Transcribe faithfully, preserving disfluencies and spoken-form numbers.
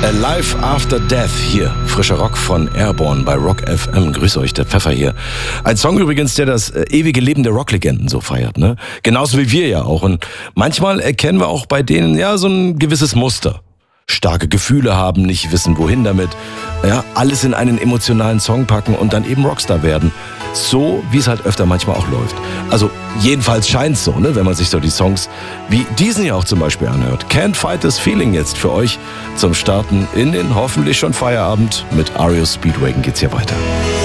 Alive After Death hier. Frischer Rock von Airborne bei Rock F M. Grüß euch, der Pfeffer hier. Ein Song übrigens, der das äh, ewige Leben der Rocklegenden so feiert, ne? Genauso wie wir ja auch. Und manchmal erkennen wir auch bei denen ja so ein gewisses Muster. Starke Gefühle haben, nicht wissen wohin damit. Ja, alles in einen emotionalen Song packen und dann eben Rockstar werden. So, wie es halt öfter manchmal auch läuft. Also jedenfalls scheint's so, ne, wenn man sich so die Songs wie diesen hier auch zum Beispiel anhört. Can't Fight This Feeling jetzt für euch zum Starten in den hoffentlich schon Feierabend. Mit R E O Speedwagon geht's hier weiter.